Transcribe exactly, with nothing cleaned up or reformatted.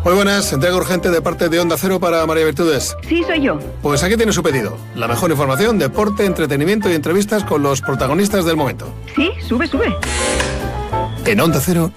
Muy buenas, entrega urgente de parte de Onda Cero para María Virtudes. Sí, soy yo. Pues aquí tiene su pedido. La mejor información, deporte, entretenimiento y entrevistas con los protagonistas del momento. Sí, sube, sube. En Onda Cero.